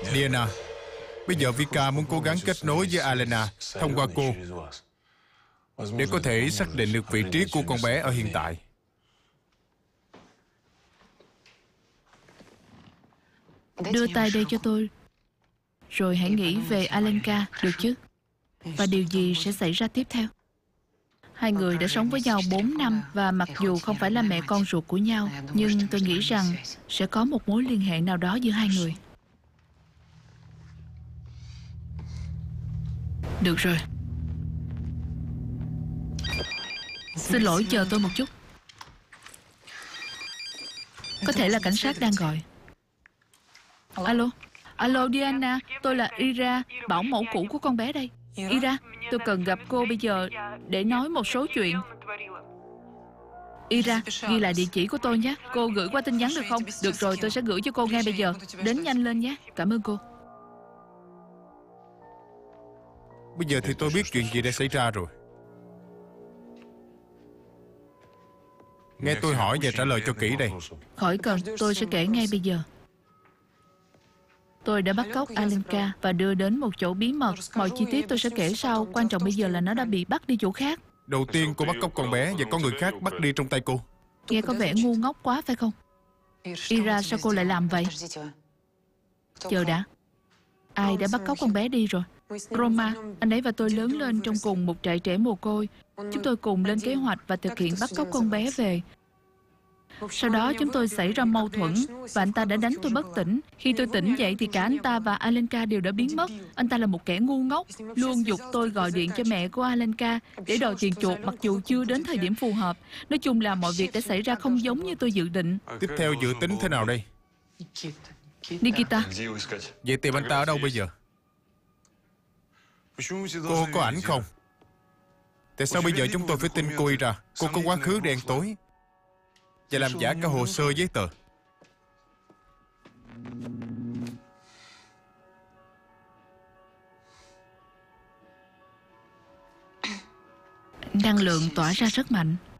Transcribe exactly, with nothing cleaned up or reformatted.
Diana, bây giờ Vika muốn cố gắng kết nối với Alena thông qua cô để có thể xác định được vị trí của con bé ở hiện tại. Đưa tay đây cho tôi, rồi hãy nghĩ về Alenka, được chứ? Và điều gì sẽ xảy ra tiếp theo? Hai người đã sống với nhau bốn năm và mặc dù không phải là mẹ con ruột của nhau, nhưng tôi nghĩ rằng sẽ có một mối liên hệ nào đó giữa hai người. Được rồi. Xin lỗi, chờ tôi một chút. Có thể là cảnh sát đang gọi. Alo, alo Diana, tôi là Ira, bảo mẫu cũ của con bé đây. Ira, tôi cần gặp cô bây giờ để nói một số chuyện. Ira, ghi lại địa chỉ của tôi nhé. Cô gửi qua tin nhắn được không? Được rồi, tôi sẽ gửi cho cô ngay bây giờ. Đến nhanh lên nhé. Cảm ơn cô. Bây giờ thì tôi biết chuyện gì đã xảy ra rồi. Nghe tôi hỏi và trả lời cho kỹ đây. Khỏi cần, tôi sẽ kể ngay bây giờ. Tôi đã bắt cóc Alenka và đưa đến một chỗ bí mật. Mọi chi tiết tôi sẽ kể sau. Quan trọng bây giờ là nó đã bị bắt đi chỗ khác. Đầu tiên cô bắt cóc con bé và có người khác bắt đi trong tay cô. Nghe có vẻ ngu ngốc quá phải không? Ira, sao cô lại làm vậy? Chờ đã. Ai đã bắt cóc con bé đi rồi? Roma, anh ấy và tôi lớn lên trong cùng một trại trẻ mồ côi. Chúng tôi cùng lên kế hoạch và thực hiện bắt cóc con bé về. Sau đó chúng tôi xảy ra mâu thuẫn và anh ta đã đánh tôi bất tỉnh. Khi tôi tỉnh dậy thì cả anh ta và Alenka đều đã biến mất. Anh ta là một kẻ ngu ngốc, luôn giục tôi gọi điện cho mẹ của Alenka để đòi tiền chuộc mặc dù chưa đến thời điểm phù hợp. Nói chung là mọi việc đã xảy ra không giống như tôi dự định. Tiếp theo dự tính thế nào đây? Nikita. Vậy tìm anh ta ở đâu bây giờ? Cô có ảnh không? Tại sao bây giờ chúng tôi phải tin cô Ira? Cô có quá khứ đen tối và làm giả cả hồ sơ giấy tờ. Năng lượng tỏa ra rất mạnh.